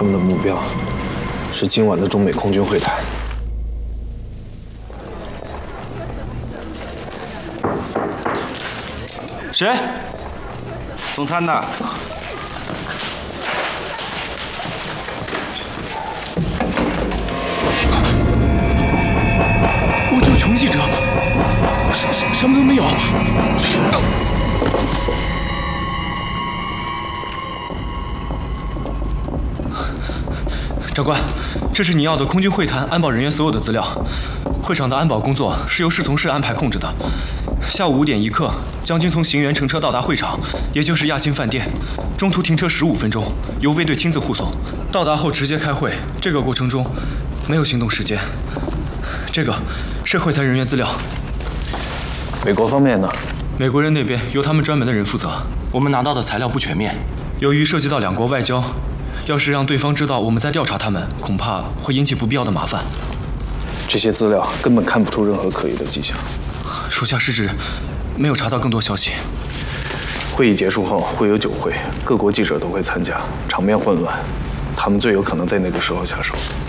他们的目标是今晚的中美空军会谈。 谁？送餐的。 我就是穷记者，什么都没有。长官，这是你要的空军会谈安保人员所有的资料。会场的安保工作是由侍从室安排控制的。下午5点1刻，将军从行辕乘车到达会场，也就是亚新饭店。中途停车15分钟，由卫队亲自护送。到达后直接开会，这个过程中没有行动时间。这个是会谈人员资料。 美国方面呢？ 美国人那边由他们专门的人负责。我们拿到的材料不全面，由于涉及到2国外交，要是让对方知道我们在调查他们，恐怕会引起不必要的麻烦。 这些资料根本看不出任何可疑的迹象。 属下失职，没有查到更多消息。 会议结束后会有酒会，各国记者都会参加，场面混乱，他们最有可能在那个时候下手。